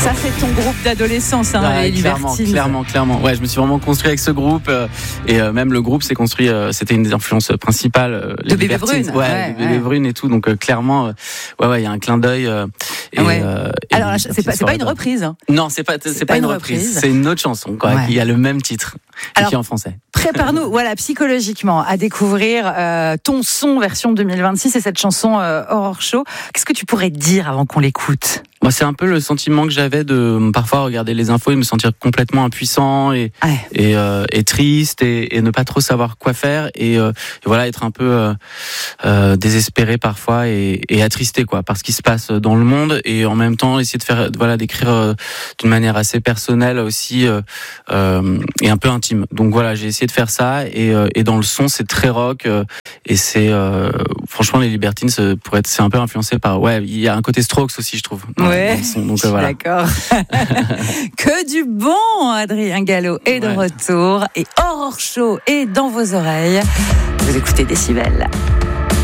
Ça, c'est ton groupe d'adolescence, les Libertines. Clairement. Ouais, je me suis vraiment construit avec ce groupe et même le groupe s'est construit. C'était une des influences principales. De Bébé Brune. Bébé Brune et tout. Donc clairement, il y a un clin d'œil. Alors, c'est pas une reprise. Hein. Non, c'est pas une reprise. C'est une autre chanson qui a le même titre et qui est en français. Prépare-nous, psychologiquement, à découvrir ton son version 2026 et cette chanson Horror Show. Qu'est-ce que tu pourrais dire avant qu'on l'écoute ? Moi, c'est un peu le sentiment que j'avais de parfois regarder les infos et me sentir complètement impuissant et triste et ne pas trop savoir quoi faire et être un peu désespéré parfois et attristé par ce qui se passe dans le monde et en même temps essayer de d'écrire d'une manière assez personnelle aussi et un peu intime. Donc j'ai essayé de faire ça et dans le son c'est très rock et c'est franchement les Libertines c'est un peu influencé par il y a un côté Strokes aussi je trouve. Donc, d'accord. Que du bon, Adrien Gallo est de retour et Horror Show est dans vos oreilles. Vous écoutez Décibel.